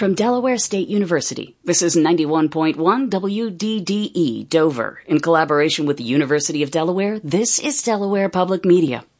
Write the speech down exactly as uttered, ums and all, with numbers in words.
From Delaware State University, this is ninety-one point one W D D E, Dover. In collaboration with the University of Delaware, this is Delaware Public Media.